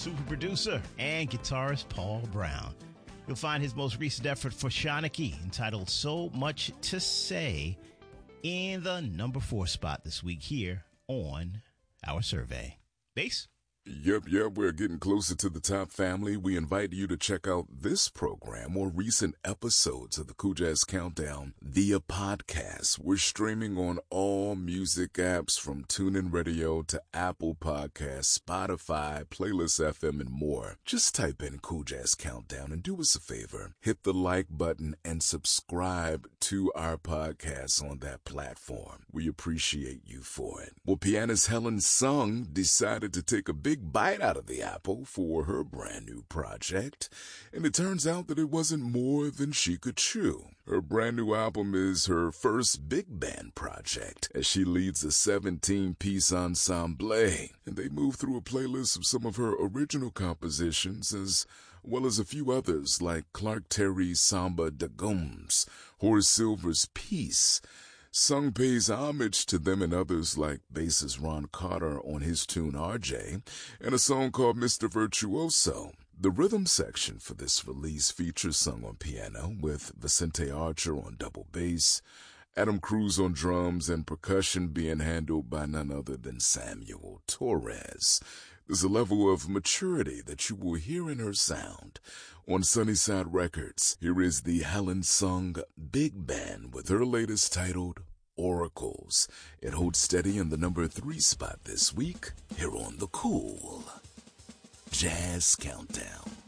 super producer, and guitarist Paul Brown. You'll find his most recent effort for Shanachie, entitled So Much to Say, in the number 4 spot this week here on our survey. Bass? Yep, we're getting closer to the top, family. We invite you to check out this program or recent episodes of the Cool Jazz Countdown via podcast. We're streaming on all music apps from TuneIn Radio to Apple Podcasts, Spotify, Playlist FM, and more. Just type in Cool Jazz Countdown and do us a favor. Hit the like button and subscribe to our podcast on that platform. We appreciate you for it. Well, pianist Helen Sung decided to take a big bite out of the apple for her brand new project, and it turns out that it wasn't more than she could chew. Her brand new album is her first big band project, as she leads a 17-piece ensemble, and they move through a playlist of some of her original compositions, as well as a few others like Clark Terry's Samba de Gomes, Horace Silver's Peace. Sung pays homage to them and others like bassist Ron Carter on his tune RJ, and a song called Mr. Virtuoso. The rhythm section for this release features Sung on piano, with Vicente Archer on double bass, Adam Cruz on drums, and percussion being handled by none other than Samuel Torres. There's a level of maturity that you will hear in her sound. On Sunnyside Records, here is the Helen Sung Big Band with her latest titled Oracles. It holds steady in the number 3 spot this week here on the Cool Jazz Countdown.